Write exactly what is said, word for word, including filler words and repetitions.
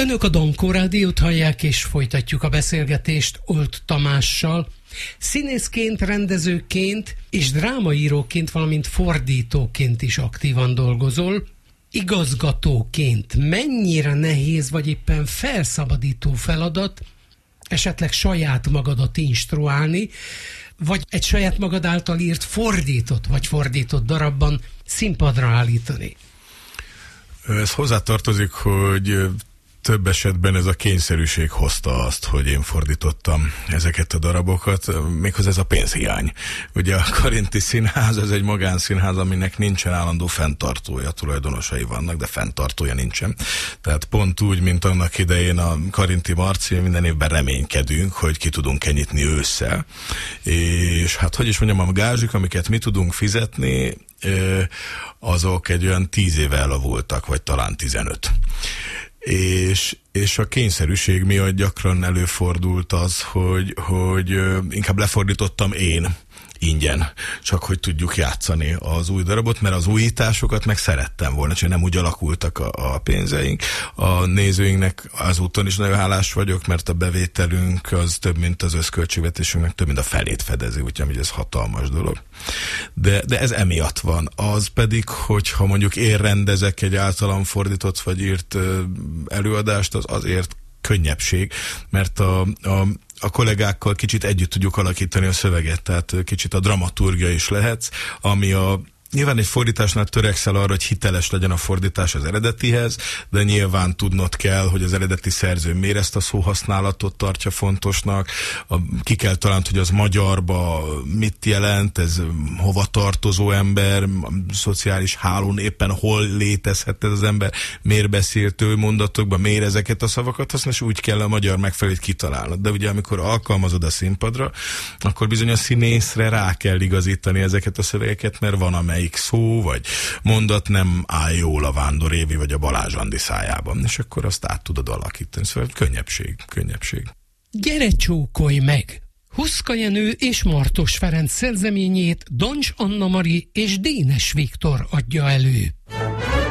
Önök a Dankó Rádiót hallják, és folytatjuk a beszélgetést Old Tamással. Színészként, rendezőként és drámaíróként, valamint fordítóként is aktívan dolgozol. Igazgatóként mennyire nehéz, vagy éppen felszabadító feladat esetleg saját magadat instruálni, vagy egy saját magad által írt fordított, vagy fordított darabban színpadra állítani? Ez hozzátartozik, hogy több esetben ez a kényszerűség hozta azt, hogy én fordítottam ezeket a darabokat, méghozzá ez a pénzhiány. Ugye a Karinti Színház, ez egy magánszínház, aminek nincsen állandó fenntartója, tulajdonosai vannak, de fenntartója nincsen. Tehát pont úgy, mint annak idején a Karinti Marci, minden évben reménykedünk, hogy ki tudunk nyitni ősszel. És hát, hogy is mondjam, a gázsik, amiket mi tudunk fizetni, azok egy olyan tíz éve elavultak, vagy talán tizenöt. És, és a kényszerűség miatt gyakran előfordult az, hogy, hogy inkább lefordítottam én ingyen, csak hogy tudjuk játszani az új darabot, mert az újításokat meg szerettem volna, csak nem úgy alakultak a, a pénzeink. A nézőinknek azúton is nagyon hálás vagyok, mert a bevételünk az több, mint az összköltségvetésünknek, több, mint a felét fedezi, úgyhogy ez hatalmas dolog. De, de ez emiatt van. Az pedig, hogyha mondjuk én rendezek egy általam fordított vagy írt előadást, az azért könnyebbség, mert a, a a kollégákkal kicsit együtt tudjuk alakítani a szöveget, tehát kicsit a dramaturgia is lehetsz, ami a nyilván egy fordításnál törekszel arra, hogy hiteles legyen a fordítás az eredetihez, de nyilván tudnod kell, hogy az eredeti szerző miért ezt a szóhasználatot tartja fontosnak, a, ki kell találni, hogy az magyarba mit jelent, ez hova tartozó ember, a szociális hálón éppen hol létezhet ez az ember, miért beszélt ő mondatokban, miért ezeket a szavakat használ, és úgy kell a magyar megfelelőt kitalálnod. De ugye amikor alkalmazod a színpadra, akkor bizony a színészre rá kell igazítani ezeket a szövegeket, mert van amely szó, vagy mondat nem áll jól a Vándor Évi, vagy a Balázs Andi szájában, és akkor azt át tudod alakítani. Szóval könnyebbség, könnyebbség. Gyere csókolj meg! Huszka Jenő és Martos Ferenc szerzeményét Dancs Anna Mari és Dénes Viktor adja elő.